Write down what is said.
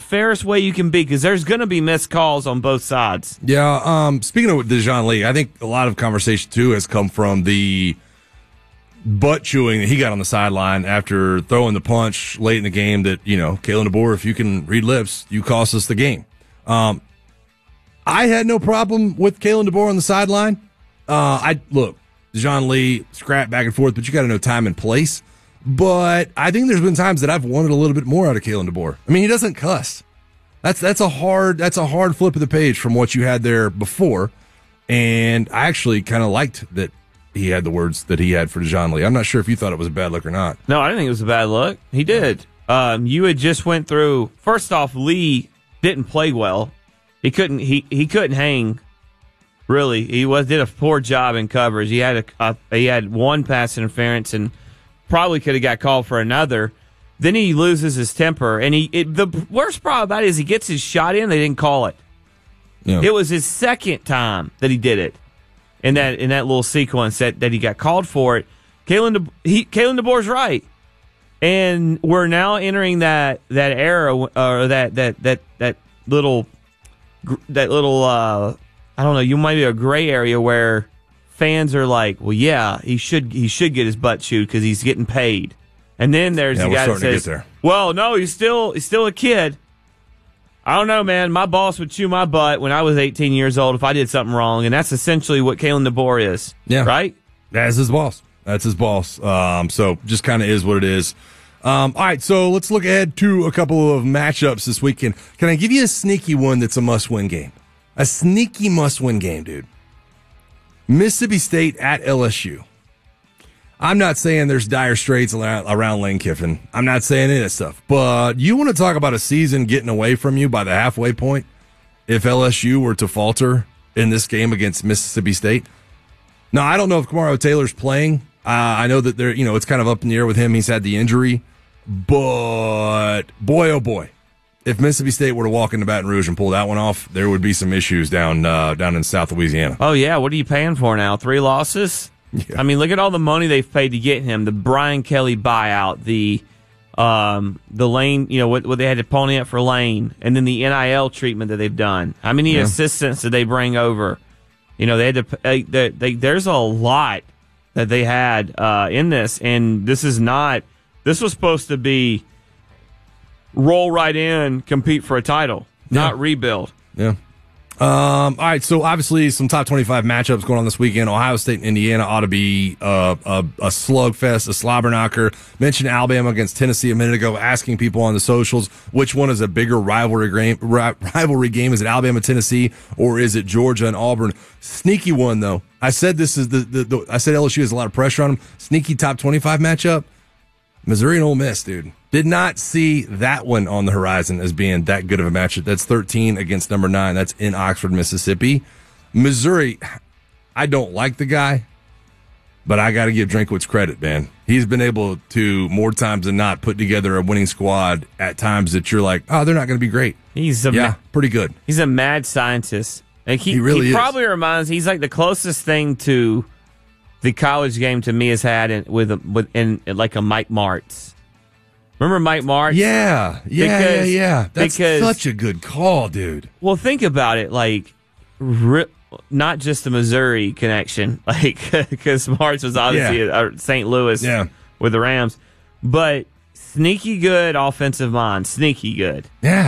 fairest way you can be, because there's going to be missed calls on both sides. Yeah, speaking of Dejoun Lee, I think a lot of conversation, too, has come from the butt chewing that he got on the sideline after throwing the punch late in the game that, Kalen DeBoer, if you can read lips, you cost us the game. I had no problem with Kalen DeBoer on the sideline. Look, Dejoun Lee, scrap back and forth, but you got to know time and place. But I think there's been times that I've wanted a little bit more out of Kalen DeBoer. I mean, he doesn't cuss. That's a hard flip of the page from what you had there before. And I actually kind of liked that he had the words that he had for Dejoun Lee. I'm not sure if you thought it was a bad look or not. No, I didn't think it was a bad look. He did. You had just went through. First off, Lee didn't play well. He couldn't hang. Really, he did a poor job in coverage. He had one pass interference and probably could have got called for another. Then he loses his temper, and the worst part about it is he gets his shot in. They didn't call it. Yeah. It was his second time that he did it. In that little sequence that he got called for it. Kalen DeBoer's right. And we're now entering that era, or that little I don't know, you might be a gray area where fans are like, well, yeah, he should get his butt chewed because he's getting paid. And then there's the guy that says, well, no, he's still a kid. I don't know, man. My boss would chew my butt when I was 18 years old if I did something wrong, and that's essentially what Kalen DeBoer is. Yeah. Right? That's his boss. So just kind of is what it is. All right, so let's look ahead to a couple of matchups this weekend. Can I give you a sneaky one that's a must-win game? A sneaky must-win game, dude. Mississippi State at LSU. I'm not saying there's dire straits around Lane Kiffin. I'm not saying any of that stuff. But you want to talk about a season getting away from you by the halfway point if LSU were to falter in this game against Mississippi State? Now, I don't know if Kamaro Taylor's playing. I know that it's kind of up in the air with him. He's had the injury. But boy, oh boy, if Mississippi State were to walk into Baton Rouge and pull that one off, there would be some issues down in South Louisiana. Oh, yeah. What are you paying for now? 3 losses? Yeah. I mean, look at all the money they've paid to get him. The Brian Kelly buyout, the Lane, what they had to pony up for Lane, and then the NIL treatment that they've done. How many assistants did they bring over? They had to. There's a lot that they had in this, and this is not. This was supposed to be roll right in, compete for a title, not rebuild. Yeah. All right, so obviously some top 25 matchups going on this weekend. Ohio State and Indiana ought to be a slugfest, a slobber knocker. Mentioned Alabama against Tennessee a minute ago, asking people on the socials which one is a bigger rivalry game. Is it Alabama-Tennessee or is it Georgia and Auburn? Sneaky one, though. I said this is I said LSU has a lot of pressure on them. Sneaky top 25 matchup. Missouri and Ole Miss, dude. Did not see that one on the horizon as being that good of a matchup. That's 13 against number 9. That's in Oxford, Mississippi. Missouri, I don't like the guy, but I got to give Drinkwitz credit, man. He's been able to, more times than not, put together a winning squad at times that you're like, oh, they're not going to be great. Pretty good. He's a mad scientist. Like he really is. Probably he's like the closest thing to the college game to me has had in like a Mike Martz. Remember Mike Martz? Yeah. That's such a good call, dude. Well, think about it, like not just the Missouri connection, like because Martz was obviously at St. Louis with the Rams, but sneaky good offensive mind, sneaky good. Yeah.